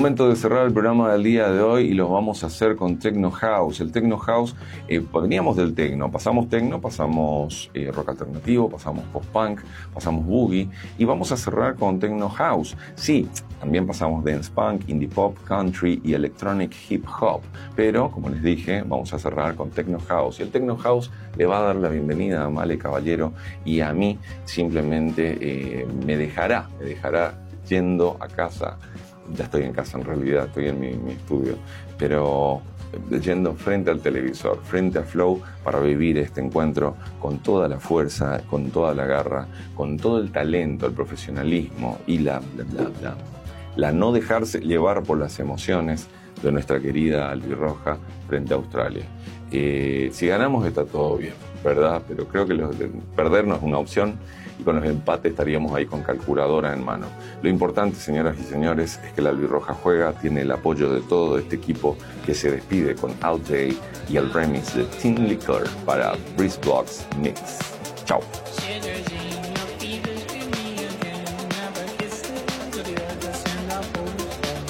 momento de cerrar el programa del día de hoy y lo vamos a hacer con Techno House. El Techno House, veníamos del techno, pasamos rock alternativo, pasamos post-punk, pasamos boogie y vamos a cerrar con Techno House. Sí, también pasamos dance punk, indie pop, country y electronic hip hop, pero como les dije, vamos a cerrar con Techno House. Y el Techno House le va a dar la bienvenida a Male Caballero y a mí simplemente me dejará yendo a casa. Ya estoy en casa en realidad, estoy en mi estudio, pero yendo frente al televisor, frente a Flow, para vivir este encuentro con toda la fuerza, con toda la garra, con todo el talento, el profesionalismo y la no dejarse llevar por las emociones de nuestra querida albirroja frente a Australia. Si ganamos está todo bien, ¿verdad? Pero creo que perder no es una opción y con los empates estaríamos ahí con calculadora en mano. Lo importante, señoras y señores, es que la albirroja juega, tiene el apoyo de todo este equipo que se despide con Al Jay y el remix de Tin Liquor para Breeze Blocks Mix. Chao.